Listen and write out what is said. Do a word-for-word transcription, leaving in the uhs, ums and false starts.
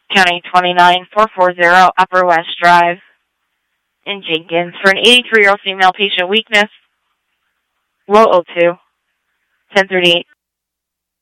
County twenty-nine four forty Upper West Drive in Jenkins for an eighty-three-year-old female patient weakness. Low O two, ten thirty-eight.